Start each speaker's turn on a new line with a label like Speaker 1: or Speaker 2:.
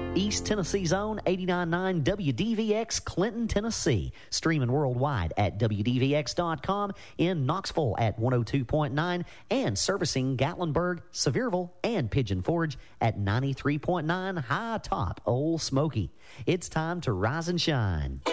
Speaker 1: East Tennessee's own 89.9 WDVX Clinton, Tennessee. Streaming worldwide at WDVX.com, in Knoxville at 102.9, and servicing Gatlinburg, Sevierville, and Pigeon Forge at 93.9 High Top Old Smoky. It's time to rise and shine.